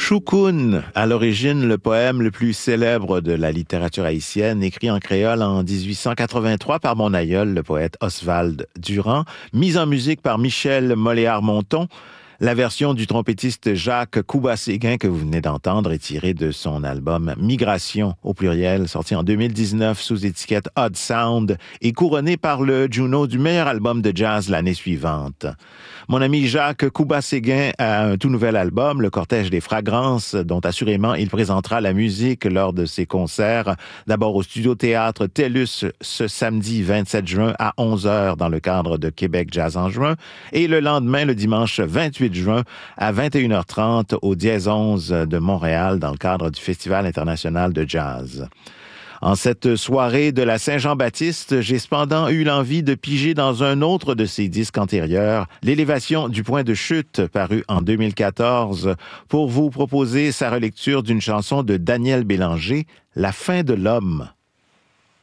Choukoun, à l'origine le poème le plus célèbre de la littérature haïtienne, écrit en créole en 1883 par mon aïeul, le poète Oswald Durand, mis en musique par Michel Moléar-Monton. La version du trompettiste Jacques Couba-Séguin que vous venez d'entendre est tirée de son album Migration au pluriel, sorti en 2019 sous étiquette Odd Sound et couronné par le Juno du meilleur album de jazz l'année suivante. Mon ami Jacques Couba-Séguin a un tout nouvel album, Le Cortège des Fragrances, dont assurément il présentera la musique lors de ses concerts, d'abord au Studio Théâtre TELUS ce samedi 27 juin à 11h dans le cadre de Québec Jazz en juin, et le lendemain, le dimanche 28 juin à 21h30 au Dièse 11 de Montréal dans le cadre du Festival international de jazz. En cette soirée de la Saint-Jean-Baptiste, j'ai cependant eu l'envie de piger dans un autre de ses disques antérieurs, L'élévation du point de chute, paru en 2014, pour vous proposer sa relecture d'une chanson de Daniel Bélanger, La fin de l'homme.